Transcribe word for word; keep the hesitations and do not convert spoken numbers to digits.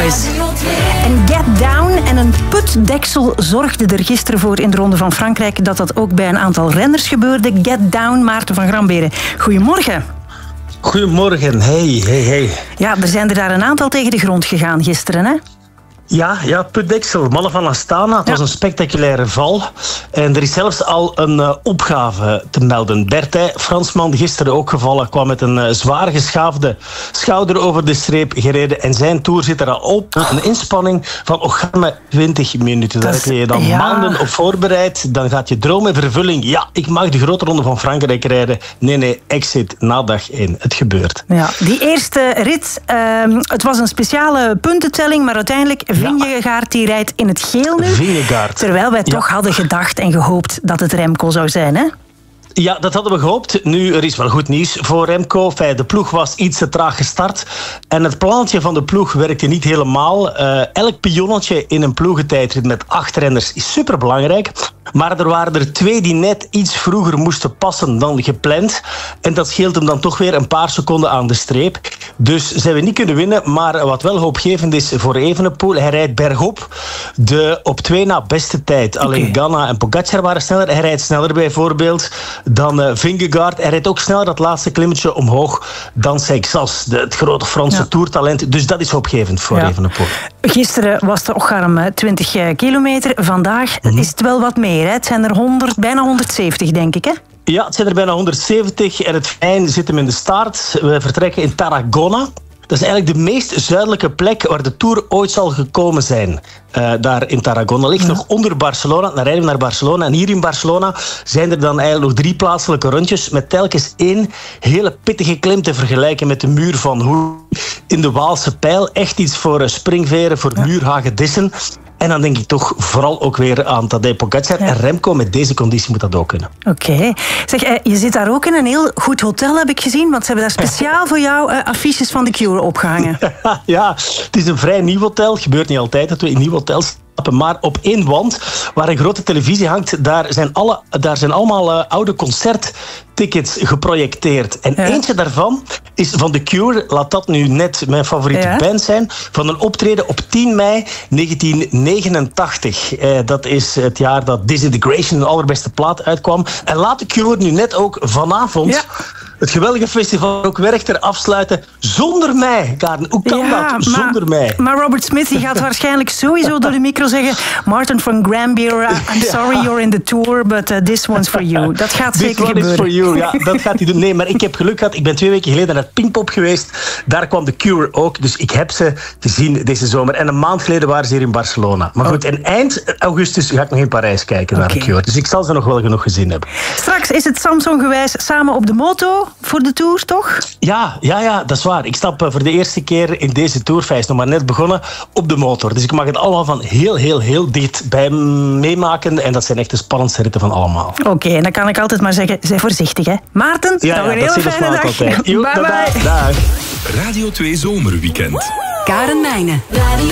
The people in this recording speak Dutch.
is. En Get Down en een putdeksel zorgden er gisteren voor in de Ronde van Frankrijk dat dat ook bij een aantal renners gebeurde. Get Down, Maarten van Gramberen. Goedemorgen. Goedemorgen, hey, hey, hey. Ja, er zijn er daar een aantal tegen de grond gegaan gisteren, hè? Ja, ja, putdeksel, mannen van Astana. Het ja. was een spectaculaire val. En er is zelfs al een uh, opgave te melden. Bertij, Fransman, gisteren ook gevallen, kwam met een uh, zwaar geschaafde schouder over de streep gereden. En zijn toer zit er al op. Een inspanning van ogarme twintig minuten. Daar heb je je dan ja. maanden op voorbereid. Dan gaat je droom in vervulling. Ja, ik mag de grote Ronde van Frankrijk rijden. Nee, nee, exit na dag één. Het gebeurt. Ja, die eerste rit, uh, het was een speciale puntentelling, maar uiteindelijk Vingegaard die rijdt in het geel nu. Vingegaard. Terwijl wij toch ja. hadden gedacht en gehoopt dat het Remco zou zijn, hè? Ja, dat hadden we gehoopt. Nu, er is wel goed nieuws voor Remco. Fijn, de ploeg was iets te traag gestart. En het plannetje van de ploeg werkte niet helemaal. Uh, elk pionnetje in een ploegentijdrit met acht renners is superbelangrijk. Maar er waren er twee die net iets vroeger moesten passen dan gepland. En dat scheelt hem dan toch weer een paar seconden aan de streep. Dus ze hebben niet kunnen winnen. Maar wat wel hoopgevend is voor Evenepoel, hij rijdt bergop de op twee na beste tijd. Okay. Alleen Ganna en Pogacar waren sneller. Hij rijdt sneller bijvoorbeeld dan uh, Vingegaard. Hij rijdt ook sneller dat laatste klimmetje omhoog dan Seixas, het grote Franse ja. toertalent. Dus dat is hoopgevend voor ja. Evenepoel. Gisteren was het ogarm twintig kilometer. Vandaag mm-hmm. is het wel wat meer. Hè? Het zijn er honderd, bijna honderdzeventig, denk ik, hè? Ja, het zijn er bijna honderdzeventig. En het fijn zit hem in de start. We vertrekken in Tarragona. Dat is eigenlijk de meest zuidelijke plek waar de Tour ooit zal gekomen zijn. Uh, daar in Tarragona. Ligt ja. nog onder Barcelona. Dan rijden we naar Barcelona. En hier in Barcelona zijn er dan eigenlijk nog drie plaatselijke rondjes met telkens één hele pittige klim te vergelijken met de muur van Hoel in de Waalse Pijl. Echt iets voor uh, springveren, voor ja. muurhagedissen. En dan denk ik toch vooral ook weer aan Tadej Pogacar. Ja. En Remco met deze conditie moet dat ook kunnen. Oké. Okay. Zeg, je zit daar ook in een heel goed hotel, heb ik gezien. Want ze hebben daar speciaal voor jou uh, affiches van The Cure opgehangen. Ja, het is een vrij nieuw hotel. Het gebeurt niet altijd dat we in nieuw hotels slapen. Maar op één wand, waar een grote televisie hangt, daar zijn, alle, daar zijn allemaal uh, oude concerttickets geprojecteerd. En ja. eentje daarvan is van The Cure. Laat dat nu net mijn favoriete ja. band zijn. Van een optreden op tien mei negentien negenentachtig. Uh, dat is het jaar dat Disintegration, de allerbeste plaat, uitkwam. En laat The Cure nu net ook vanavond ja. het geweldige festival ook Werchter afsluiten zonder mij. Karen, hoe kan ja, dat? Zonder maar, mij. Maar Robert Smith die gaat waarschijnlijk sowieso door de micro zeggen: Martin van Gramberen, I'm sorry ja. you're in the tour, but uh, this one's for you. Dat gaat this zeker one gebeuren. Is for you. Ja, dat gaat hij doen. Nee, maar ik heb geluk gehad. Ik ben twee weken geleden naar Pinkpop geweest. Daar kwam The Cure ook. Dus ik heb ze gezien deze zomer. En een maand geleden waren ze hier in Barcelona. Maar goed, en eind augustus ga ik nog in Parijs kijken okay. naar The Cure. Dus ik zal ze nog wel genoeg gezien hebben. Straks is het Samsung-gewijs samen op de moto voor de Tour, toch? Ja, ja, ja, dat is waar. Ik stap voor de eerste keer in deze Tour, hij is nog maar net begonnen, op de motor. Dus ik mag het allemaal van heel, heel, heel dicht bij meemaken. En dat zijn echt de spannendste ritten van allemaal. Oké, okay, en dan kan ik altijd maar zeggen, zij voorzichtig, hè. Maarten, ja, nog ja, een hele fijne dag. Bye, bye. Dag. Dag. Radio twee Zomerweekend. Karen Mijnen.